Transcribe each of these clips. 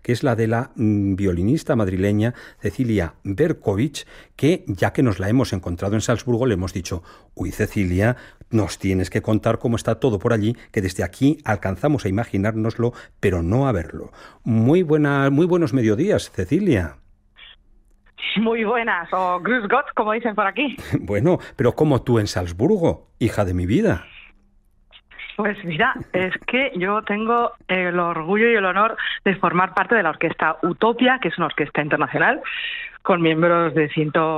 que es la de la violinista madrileña Cecilia Berkovich, que ya que nos la hemos encontrado en Salzburgo, le hemos dicho: uy, Cecilia, nos tienes que contar cómo está todo por allí, que desde aquí alcanzamos a imaginárnoslo, pero no a verlo. Muy buenos mediodías, Cecilia. Muy buenas, o Grüß Gott, como dicen por aquí. Bueno, pero ¿cómo tú en Salzburgo, hija de mi vida? Pues mira, es que yo tengo el orgullo y el honor de formar parte de la orquesta Utopia, que es una orquesta internacional, con miembros de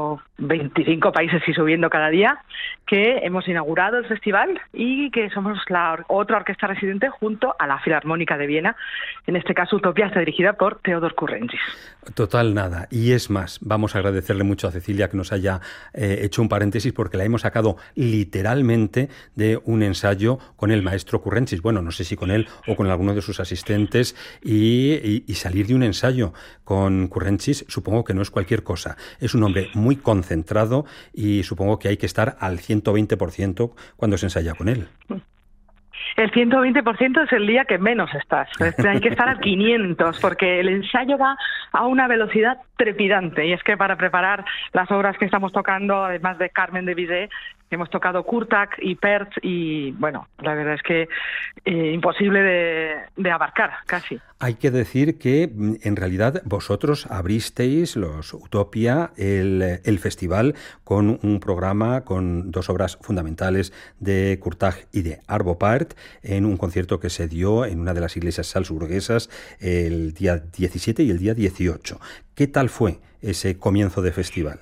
125 países y subiendo cada día, que hemos inaugurado el festival y que somos la otra orquesta residente junto a la Filarmónica de Viena. En este caso, Utopia está dirigida por Theodor Kurrentsis. Total nada. Y es más, vamos a agradecerle mucho a Cecilia que nos haya hecho un paréntesis, porque la hemos sacado literalmente de un ensayo con el maestro Kurrentsis. Bueno, no sé si con él o con alguno de sus asistentes, y salir de un ensayo con Kurrentsis supongo que no es cualquier cosa. Es un hombre muy concentrado y supongo que hay que estar al 120% cuando se ensaya con él. El 120% es el día que menos estás. Hay que estar al 500 porque el ensayo va a una velocidad trepidante. Y es que para preparar las obras que estamos tocando, además de Carmen de Bizet, hemos tocado Kurtág y Perth y, bueno, la verdad es que imposible de abarcar, casi. Hay que decir que, en realidad, vosotros abristeis, los Utopia, el festival con un programa con dos obras fundamentales de Kurtág y de Arvo Pärt, en un concierto que se dio en una de las iglesias salzburguesas el día 17 y el día 18. ¿Qué tal fue ese comienzo de festival?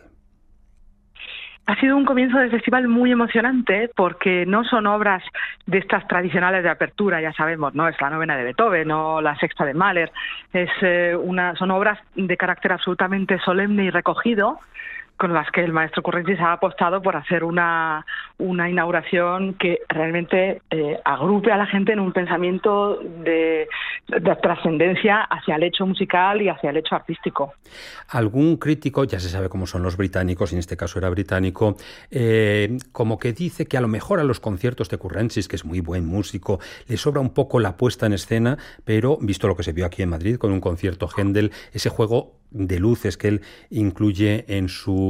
Ha sido un comienzo del festival muy emocionante porque no son obras de estas tradicionales de apertura, ya sabemos, no es la novena de Beethoven o la sexta de Mahler, son obras de carácter absolutamente solemne y recogido, con las que el maestro Kurrentsis ha apostado por hacer una inauguración que realmente agrupe a la gente en un pensamiento de trascendencia hacia el hecho musical y hacia el hecho artístico. Algún crítico, ya se sabe cómo son los británicos, y en este caso era británico, como que dice que a lo mejor a los conciertos de Kurrentsis, que es muy buen músico, le sobra un poco la puesta en escena, pero visto lo que se vio aquí en Madrid con un concierto Händel, ese juego de luces que él incluye en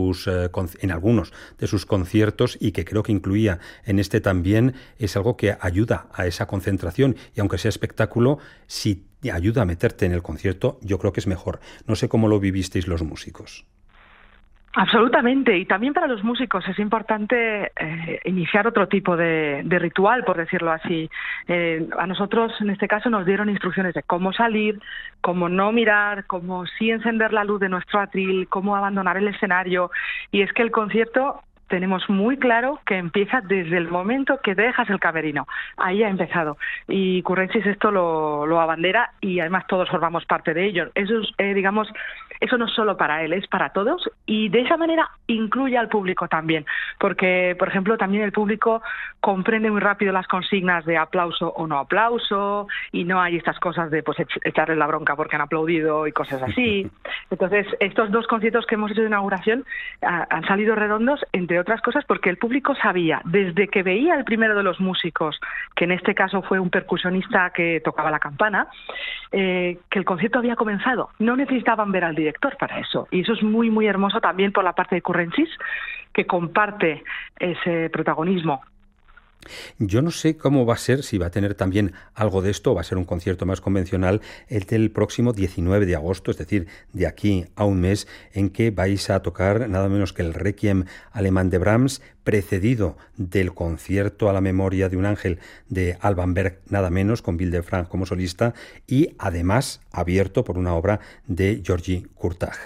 algunos de sus conciertos, y que creo que incluía en este también, es algo que ayuda a esa concentración, y aunque sea espectáculo, si te ayuda a meterte en el concierto, yo creo que es mejor. No sé cómo lo vivisteis los músicos. Absolutamente, y también para los músicos es importante iniciar otro tipo de ritual, por decirlo así. A nosotros, en este caso, nos dieron instrucciones de cómo salir, cómo no mirar, cómo sí encender la luz de nuestro atril, cómo abandonar el escenario, y es que el concierto tenemos muy claro que empieza desde el momento que dejas el camerino. Ahí ha empezado. Y Kurrentsis esto lo abandera, y además todos formamos parte de ello. Eso es, eso no es solo para él, es para todos, y de esa manera incluye al público también, porque, por ejemplo, también el público comprende muy rápido las consignas de aplauso o no aplauso, y no hay estas cosas de pues echarle la bronca porque han aplaudido y cosas así. Entonces, estos dos conciertos que hemos hecho de inauguración han salido redondos, entre otras cosas, porque el público sabía, desde que veía el primero de los músicos, que en este caso fue un percusionista que tocaba la campana, que el concierto había comenzado. No necesitaban ver al director para eso, y eso es muy muy hermoso también por la parte de Kurrentsis, que comparte ese protagonismo. Yo no sé cómo va a ser, si va a tener también algo de esto, o va a ser un concierto más convencional, el del próximo 19 de agosto, es decir, de aquí a un mes, en que vais a tocar nada menos que el Requiem alemán de Brahms, precedido del concierto a la memoria de un ángel de Alban Berg, nada menos, con Bill Frank como solista, y además abierto por una obra de Georgi Kurtág.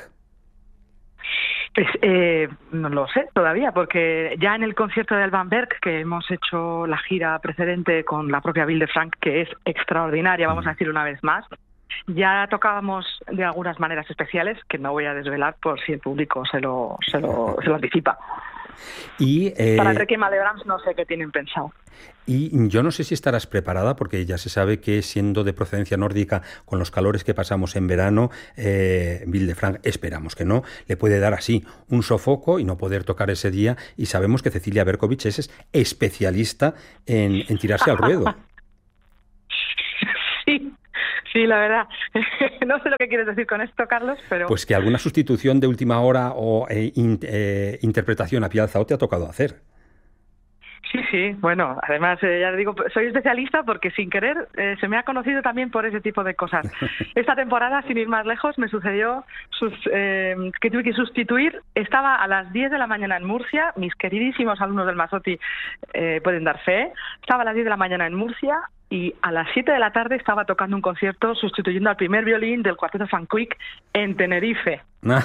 Pues no lo sé todavía, porque ya en el concierto de Alban Berg, que hemos hecho la gira precedente con la propia Bill Frank, que es extraordinaria, vamos a decir una vez más, ya tocábamos de algunas maneras especiales, que no voy a desvelar por si el público se lo anticipa. Y, para el Requiem de Brahms no sé qué tienen pensado. Y yo no sé si estarás preparada, porque ya se sabe que, siendo de procedencia nórdica, con los calores que pasamos en verano, Bill Frank, esperamos que no, le puede dar así un sofoco y no poder tocar ese día, y sabemos que Cecilia Berkovich es especialista en tirarse al ruedo. Sí, la verdad. No sé lo que quieres decir con esto, Carlos, pero... Pues que alguna sustitución de última hora o interpretación a pie alzado te ha tocado hacer. Sí, bueno, además ya digo, soy especialista porque sin querer se me ha conocido también por ese tipo de cosas. Esta temporada, sin ir más lejos, me sucedió que tuve que sustituir, estaba a las 10 de la mañana en Murcia, mis queridísimos alumnos del Masotti pueden dar fe, estaba a las 10 de la mañana en Murcia y a las 7 de la tarde estaba tocando un concierto sustituyendo al primer violín del Cuarteto Van Cuyk en Tenerife. Bueno,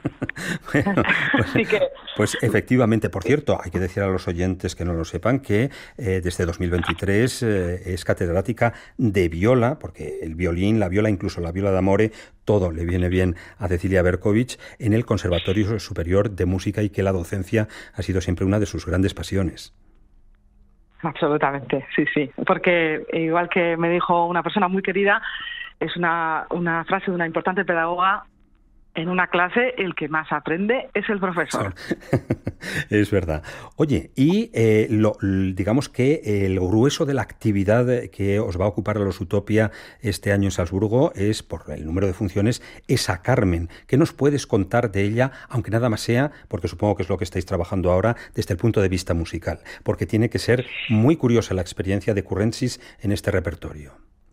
Así que... pues efectivamente, por cierto, hay que decir a los oyentes que no lo sepan que desde 2023 es catedrática de viola, porque el violín, la viola, incluso la viola d'amore, todo le viene bien a Cecilia Berkovich en el Conservatorio Superior de Música, y que la docencia ha sido siempre una de sus grandes pasiones. Absolutamente, sí, porque igual que me dijo una persona muy querida, es una frase de una importante pedagoga: en una clase el que más aprende es el profesor. Es verdad. Oye, y digamos que el grueso de la actividad que os va a ocupar a los Utopia este año en Salzburgo es, por el número de funciones, esa Carmen. ¿Qué nos puedes contar de ella, aunque nada más sea, porque supongo que es lo que estáis trabajando ahora, desde el punto de vista musical? Porque tiene que ser muy curiosa la experiencia de Currentzis en este repertorio.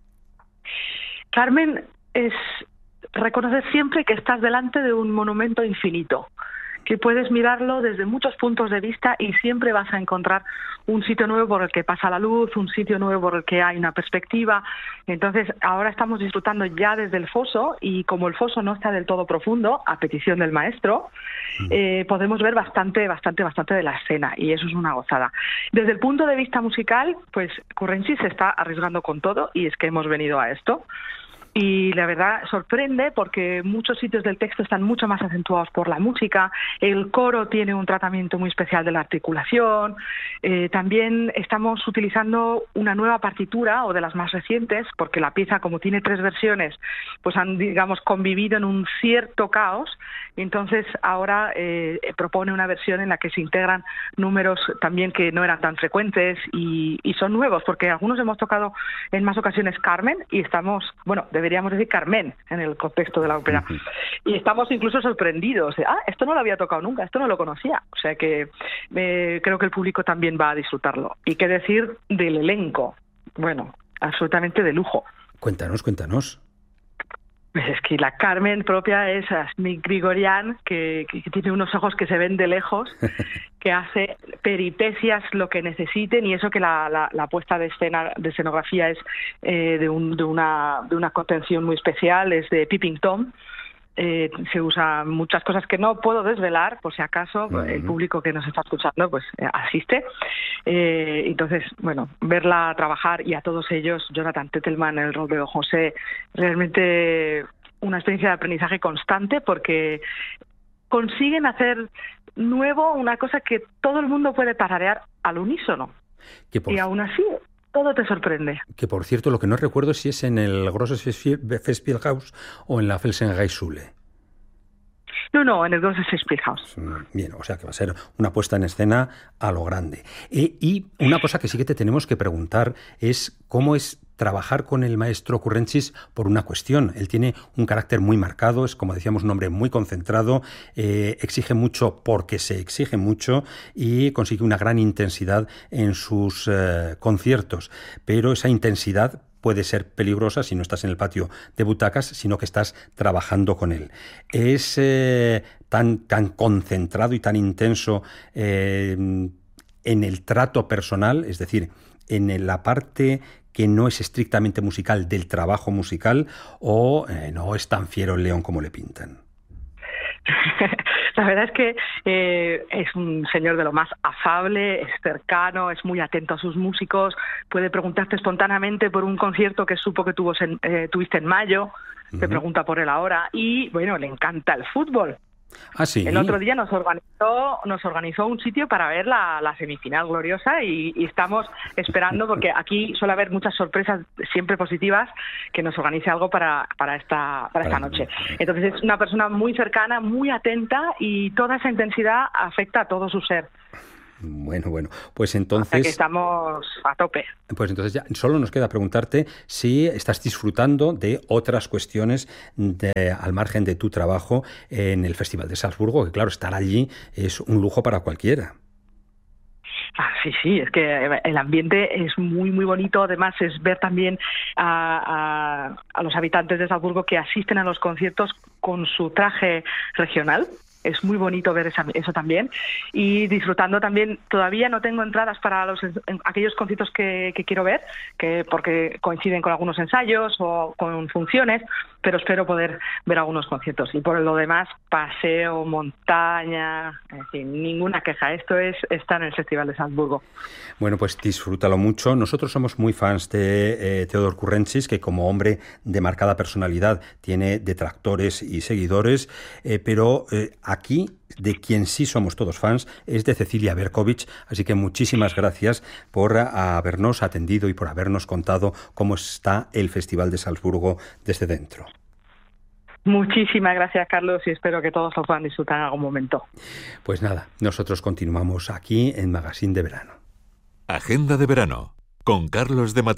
Carmen es reconocer siempre que estás delante de un monumento infinito, que puedes mirarlo desde muchos puntos de vista y siempre vas a encontrar un sitio nuevo por el que pasa la luz, un sitio nuevo por el que hay una perspectiva. Entonces, ahora estamos disfrutando ya desde el foso, y como el foso no está del todo profundo, a petición del maestro, podemos ver bastante de la escena, y eso es una gozada. Desde el punto de vista musical, pues Currentzis se está arriesgando con todo, y es que hemos venido a esto. Y la verdad sorprende porque muchos sitios del texto están mucho más acentuados por la música, el coro tiene un tratamiento muy especial de la articulación, también estamos utilizando una nueva partitura, o de las más recientes, porque la pieza, como tiene 3 versiones, pues han, digamos, convivido en un cierto caos. Entonces ahora propone una versión en la que se integran números también que no eran tan frecuentes y son nuevos, porque algunos hemos tocado en más ocasiones Carmen y estamos, deberíamos decir Carmen en el contexto de la ópera, y estamos incluso sorprendidos de, esto no lo había tocado nunca, esto no lo conocía, o sea que creo que el público también va a disfrutarlo. Y qué decir del elenco, absolutamente de lujo. Cuéntanos. Pues es que la Carmen propia es Asmik Grigorian, que tiene unos ojos que se ven de lejos, que hace peripecias lo que necesiten, y eso que la puesta de escenografía es de una contención muy especial, es de Peeping Tom. Se usan muchas cosas que no puedo desvelar, por si acaso el público que nos está escuchando pues asiste. Entonces, verla trabajar, y a todos ellos, Jonathan Tettelman en el rol de Don José, realmente una experiencia de aprendizaje constante, porque consiguen hacer nuevo una cosa que todo el mundo puede tararear al unísono. Y aún así todo te sorprende. Que, por cierto, lo que no recuerdo es si es en el Grosses Festspielhaus o en la Felsenreich-Schule. No, en el Grosses Festspielhaus. Bien, o sea que va a ser una puesta en escena a lo grande. Y una cosa que sí que te tenemos que preguntar es cómo es trabajar con el maestro Currentzis, por una cuestión. Él tiene un carácter muy marcado, es, como decíamos, un hombre muy concentrado, exige mucho porque se exige mucho, y consigue una gran intensidad en sus conciertos. Pero esa intensidad puede ser peligrosa si no estás en el patio de butacas, sino que estás trabajando con él. Es tan concentrado y tan intenso en el trato personal, es decir, en la parte que no es estrictamente musical del trabajo musical, o no es tan fiero el león como le pintan. La verdad es que es un señor de lo más afable, es cercano, es muy atento a sus músicos, puede preguntarte espontáneamente por un concierto que supo que tuviste en mayo, te pregunta por él ahora, y le encanta el fútbol. ¿Sí? El otro día nos organizó un sitio para ver la semifinal gloriosa, y estamos esperando, porque aquí suele haber muchas sorpresas siempre positivas, que nos organice algo para esta noche. Entonces es una persona muy cercana, muy atenta, y toda esa intensidad afecta a todo su ser. Bueno, pues entonces... O sea que estamos a tope. Pues entonces ya solo nos queda preguntarte si estás disfrutando de otras cuestiones al margen de tu trabajo en el Festival de Salzburgo, que claro, estar allí es un lujo para cualquiera. Sí, es que el ambiente es muy, muy bonito. Además, es ver también a los habitantes de Salzburgo que asisten a los conciertos con su traje regional. Es muy bonito ver eso también. Y disfrutando también, todavía no tengo entradas para aquellos conciertos que quiero ver, porque coinciden con algunos ensayos o con funciones, pero espero poder ver algunos conciertos. Y por lo demás, paseo, montaña, en fin, ninguna queja. Esto es estar en el Festival de Salzburgo. Bueno, pues disfrútalo mucho. Nosotros somos muy fans de Teodor Currentzis, que como hombre de marcada personalidad tiene detractores y seguidores, pero aquí de quien sí somos todos fans es de Cecilia Berkovich, así que muchísimas gracias por habernos atendido y por habernos contado cómo está el Festival de Salzburgo desde dentro. Muchísimas gracias, Carlos, y espero que todos lo puedan disfrutar en algún momento. Pues nada, nosotros continuamos aquí en Magazine de Verano. Agenda de Verano con Carlos de Mateo.